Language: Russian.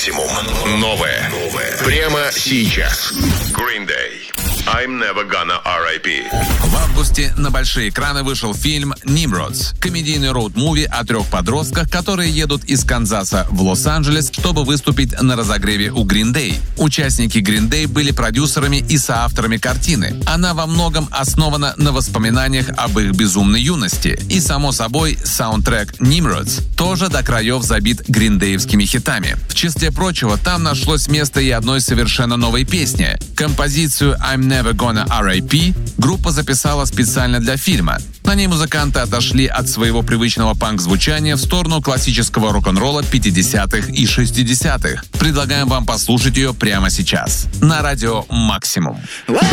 Максимум. Новое. Прямо сейчас. Green Day. I'm never gonna R.I.P. В августе на большие экраны вышел фильм «Nimrods» — комедийный роуд-муви о 3 подростках, которые едут из Канзаса в Лос-Анджелес, чтобы выступить на разогреве у Green Day. Участники Green Day были продюсерами и соавторами картины. Она во многом основана на воспоминаниях об их безумной юности. И, само собой, саундтрек «Nimrods» тоже до краев забит гриндеевскими хитами. В числе прочего, там нашлось место и одной совершенно новой песни. Композицию «I'm Never Gonna R.I.P.» группа записала специально для фильма. На ней музыканты отошли от своего привычного панк-звучания в сторону классического рок-н-ролла 50-х и 60-х. Предлагаем вам послушать ее прямо сейчас. На радио «Максимум».